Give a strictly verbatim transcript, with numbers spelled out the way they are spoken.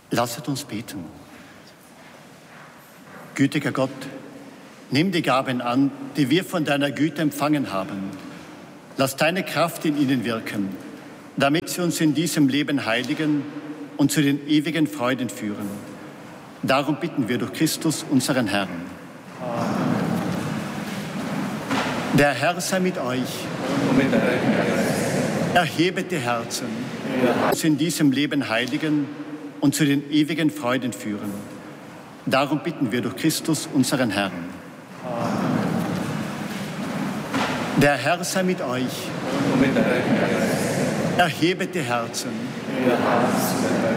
Lasset uns beten. Gütiger Gott, nimm die Gaben an, die wir von deiner Güte empfangen haben. Lass deine Kraft in ihnen wirken, damit sie uns in diesem Leben heiligen und zu den ewigen Freuden führen. Darum bitten wir durch Christus, unseren Herrn. Amen. Der Herr sei mit euch. Und mit deinem Geist. Erhebet die Herzen, Ja. uns in diesem Leben heiligen und zu den ewigen Freuden führen. Darum bitten wir durch Christus, unseren Herrn. Amen. Der Herr sei mit euch. Und mit deinem Geist. Erhebet die Herzen, Ja.